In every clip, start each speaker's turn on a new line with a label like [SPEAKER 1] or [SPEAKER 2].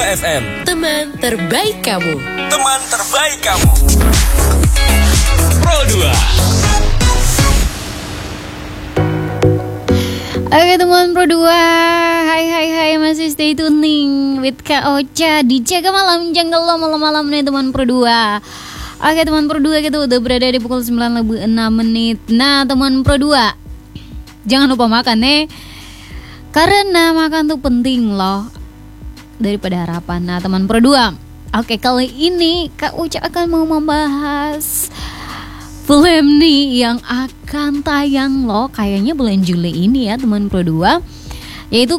[SPEAKER 1] FM.
[SPEAKER 2] Teman terbaik kamu.
[SPEAKER 1] Teman terbaik kamu. Pro 2.
[SPEAKER 3] Oke teman Pro 2, hai masih stay tuning with Kak Ocha di Jaga Malam, jangan lo malam-malam nih teman Pro 2. Oke teman Pro 2, kita udah berada di pukul 9:06. Nah teman Pro 2, jangan lupa makan nih, karena makan tuh penting loh daripada harapan. Nah teman Pro 2, oke kali ini Kak Ocha akan mau membahas film nih yang akan tayang loh kayaknya bulan Juli ini ya teman Pro 2. Yaitu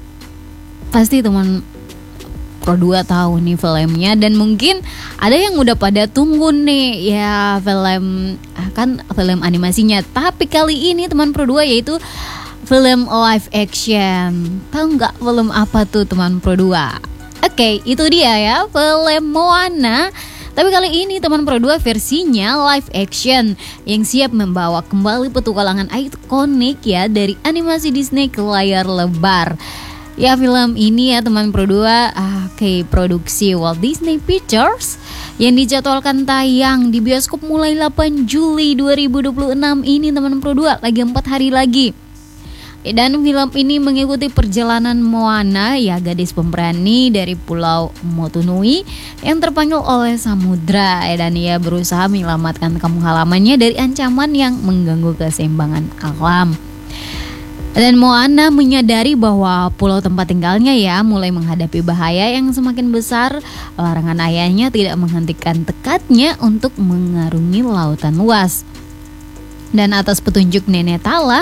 [SPEAKER 3] pasti teman Pro 2 tahu nih filmnya, dan mungkin ada yang udah pada tunggu nih ya film animasinya. Tapi kali ini teman Pro 2 yaitu film live action. Tahu nggak film apa tuh teman Pro 2? Oke, itu dia ya, film Moana. Tapi kali ini teman Pro 2 versinya live action yang siap membawa kembali petualangan ikonik ya dari animasi Disney ke layar lebar. Ya film ini ya teman Pro 2 produksi Walt Disney Pictures yang dijadwalkan tayang di bioskop mulai 8 Juli 2026 ini teman Pro 2, lagi 4 hari lagi. Dan film ini mengikuti perjalanan Moana ya, gadis pemberani dari Pulau Motunui yang terpanggil oleh samudra dan ia berusaha menyelamatkan kampung halamannya dari ancaman yang mengganggu keseimbangan alam. Dan Moana menyadari bahwa pulau tempat tinggalnya ya mulai menghadapi bahaya yang semakin besar. Larangan ayahnya tidak menghentikan tekadnya untuk mengarungi lautan luas. Dan atas petunjuk Nenek Tala,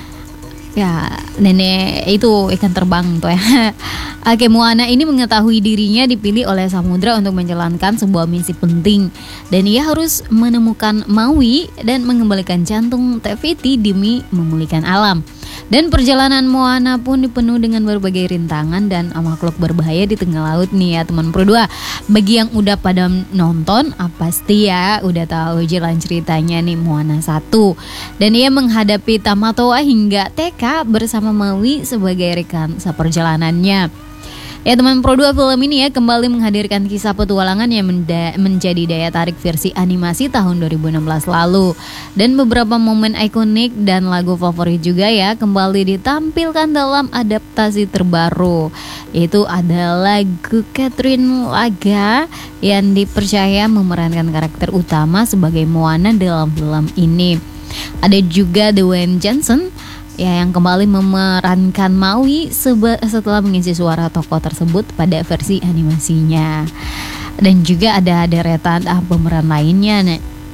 [SPEAKER 3] ya nenek itu ikan terbang tuh ya. Oke, Moana ini mengetahui dirinya dipilih oleh samudra untuk menjalankan sebuah misi penting, dan ia harus menemukan Maui dan mengembalikan jantung Te-Fiti demi memulihkan alam. Dan perjalanan Moana pun dipenuhi dengan berbagai rintangan dan makhluk berbahaya di tengah laut nih ya teman Pro 2. Bagi yang udah pada nonton, pasti ya udah tahu jalan ceritanya nih Moana 1. Dan ia menghadapi Tamatoa hingga Teka bersama Maui sebagai rekan seperjalanannya. Ya teman Pro 2, film ini ya kembali menghadirkan kisah petualangan yang menjadi daya tarik versi animasi tahun 2016 lalu. Dan beberapa momen ikonik dan lagu favorit juga ya kembali ditampilkan dalam adaptasi terbaru. Yaitu ada lagu Catherine Laga yang dipercaya memerankan karakter utama sebagai Moana dalam film ini. Ada juga Dwayne Johnson ya yang kembali memerankan Maui setelah mengisi suara tokoh tersebut pada versi animasinya. Dan juga ada deretan pemeran lainnya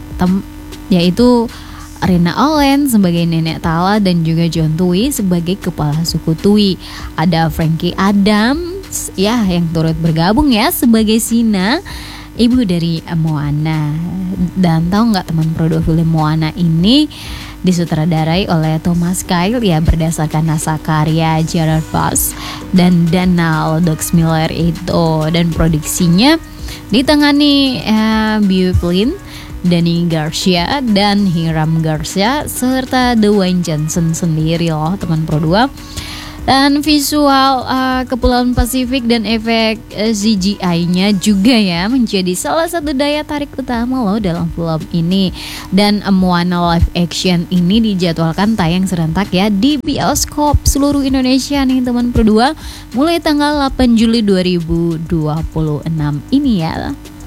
[SPEAKER 3] yaitu Rina Allen sebagai Nenek Tala dan juga John Tui sebagai kepala suku Tui. Ada Frankie Adams ya yang turut bergabung ya sebagai Sina, ibu dari Moana. Dan tahu nggak teman Pro 2, film Moana ini disutradarai oleh Thomas Kyle ya berdasarkan naskah karya Gerard Voss dan Donald Miller itu, dan produksinya ditangani Beau Flynn, Danny Garcia dan Hiram Garcia serta Dwayne Johnson sendiri loh teman Pro 2. Dan visual Kepulauan Pasifik dan efek CGI-nya juga ya menjadi salah satu daya tarik utama loh dalam film ini. Dan Moana live action ini dijadwalkan tayang serentak ya di bioskop seluruh Indonesia nih teman Pro 2 mulai tanggal 8 Juli 2026 ini ya.